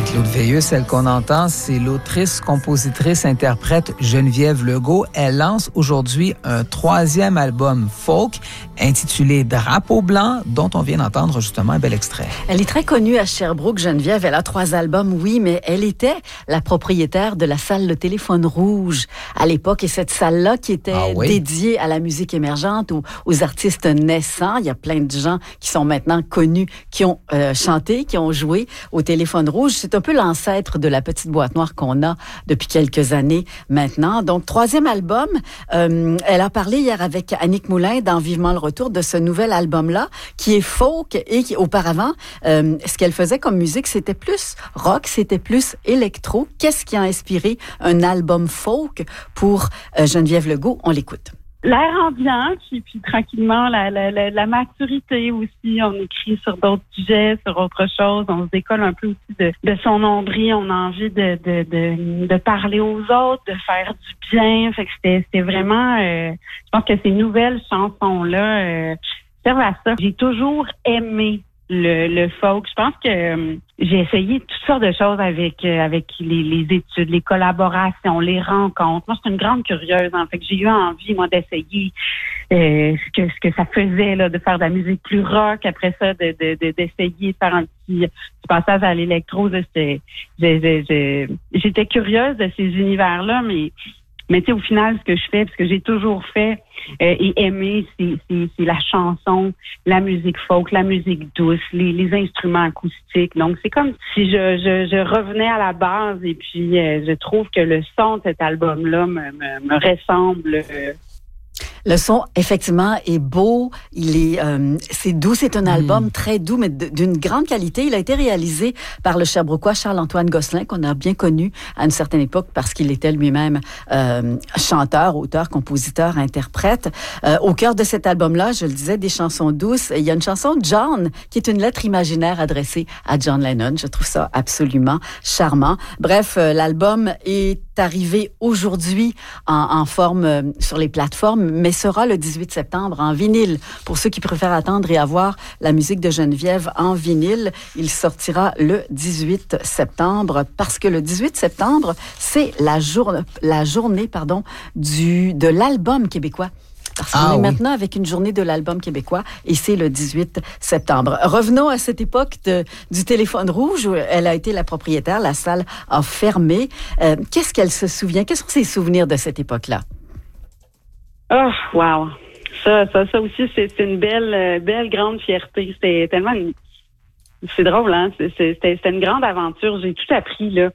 Marie-Claude Veilleux, celle qu'on entend, c'est l'autrice, compositrice, interprète Geneviève Legault. Elle lance aujourd'hui un 3e album folk intitulé Drapeau blanc, dont on vient d'entendre justement un bel extrait. Elle est très connue à Sherbrooke, Geneviève. Elle a 3 albums, oui, mais elle était la propriétaire de la salle Le Téléphone Rouge à l'époque. Et cette salle-là qui était dédiée à la musique émergente, aux artistes naissants. Il y a plein de gens qui sont maintenant connus, qui ont chanté, qui ont joué au Téléphone Rouge. C'est un peu l'ancêtre de la petite boîte noire qu'on a depuis quelques années maintenant. Donc, 3e album. Elle a parlé hier avec Annick Moulin dans Vivement le retour de ce nouvel album-là, qui est folk et qui, auparavant, ce qu'elle faisait comme musique, c'était plus rock, c'était plus électro. Qu'est-ce qui a inspiré un album folk pour Geneviève Legault? On l'écoute. L'air ambiant, puis tranquillement, la maturité aussi. On écrit sur d'autres sujets, sur autre chose. On se décolle un peu aussi de son nombril. On a envie de parler aux autres, de faire du bien. Fait que c'était vraiment... je pense que ces nouvelles chansons-là servent à ça. J'ai toujours aimé le folk. Je pense que j'ai essayé toutes sortes de choses avec les études, les collaborations, les rencontres. Moi, je suis une grande curieuse, en fait, que j'ai eu envie, moi, d'essayer ce que ça faisait, là, de faire de la musique plus rock. Après ça, d'essayer de faire un petit passage à l'électro. J'étais curieuse de ces univers-là, mais tu sais, au final, ce que je fais, ce que j'ai toujours fait et aimé, c'est la chanson, la musique folk, la musique douce, les instruments acoustiques. Donc, c'est comme si je revenais à la base et puis je trouve que le son de cet album-là me ressemble. Le son, effectivement, est beau. C'est doux. C'est un album très doux, mais d'une grande qualité. Il a été réalisé par le Sherbrookois Charles-Antoine Gosselin, qu'on a bien connu à une certaine époque parce qu'il était lui-même chanteur, auteur, compositeur, interprète. Au cœur de cet album-là, je le disais, des chansons douces. Il y a une chanson de John, qui est une lettre imaginaire adressée à John Lennon. Je trouve ça absolument charmant. Bref, l'album est arrivé aujourd'hui en forme sur les plateformes, mais sera le 18 septembre en vinyle. Pour ceux qui préfèrent attendre et avoir la musique de Geneviève en vinyle, il sortira le 18 septembre parce que le 18 septembre, c'est la journée de l'album québécois. Parce qu'on est maintenant avec une journée de l'album québécois et c'est le 18 septembre. Revenons à cette époque du Téléphone Rouge où elle a été la propriétaire. La salle a fermé. Qu'est-ce qu'elle se souvient? Quels sont ses souvenirs de cette époque-là? Oh, wow! Ça aussi, c'est une belle grande fierté. C'était tellement... C'est drôle, hein? C'était une grande aventure. J'ai tout appris, là.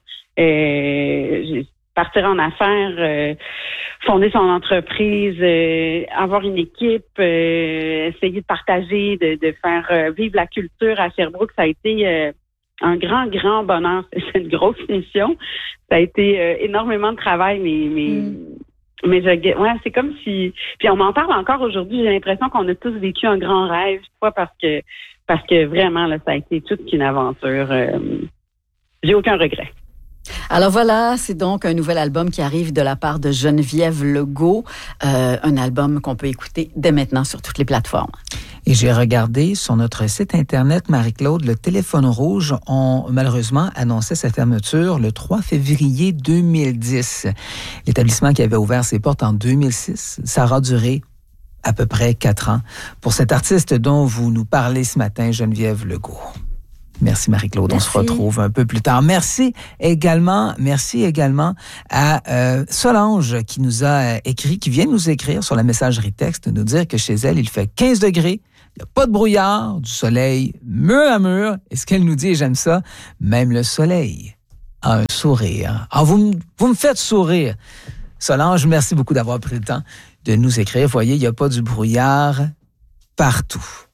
Partir en affaires, fonder son entreprise, avoir une équipe, essayer de partager, de faire vivre la culture à Sherbrooke, ça a été un grand bonheur. C'est une grosse mission. Ça a été énormément de travail, mais c'est comme si... Puis on m'en parle encore aujourd'hui. J'ai l'impression qu'on a tous vécu un grand rêve. Pas parce que vraiment, là, ça a été toute une aventure. J'ai aucun regret. Alors voilà, c'est donc un nouvel album qui arrive de la part de Geneviève Legault. Un album qu'on peut écouter dès maintenant sur toutes les plateformes. Et j'ai regardé sur notre site Internet, Marie-Claude, le Téléphone Rouge ont malheureusement annoncé sa fermeture le 3 février 2010. L'établissement qui avait ouvert ses portes en 2006, ça aura duré à peu près 4 ans pour cet artiste dont vous nous parlez ce matin, Geneviève Legault. Merci Marie-Claude, Merci. On se retrouve un peu plus tard. Merci également à Solange qui nous a écrit, qui vient de nous écrire sur la messagerie texte, nous dire que chez elle, il fait 15 degrés, il n'y a pas de brouillard, du soleil mur à mur. Et ce qu'elle nous dit, et j'aime ça, même le soleil a un sourire. Ah, vous me faites sourire. Solange, merci beaucoup d'avoir pris le temps de nous écrire. Voyez, il n'y a pas du brouillard partout.